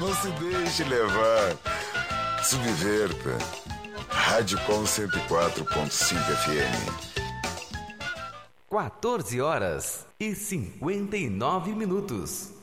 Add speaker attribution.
Speaker 1: Não se deixe levar. Subverta. Rádio Com 104.5 FM.
Speaker 2: 14 horas e 59 minutos.